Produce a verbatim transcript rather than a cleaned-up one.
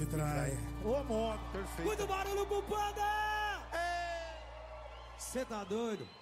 me trai. Ô, moto. Perfeito. Muito barulho pro Panda! Cê tá doido?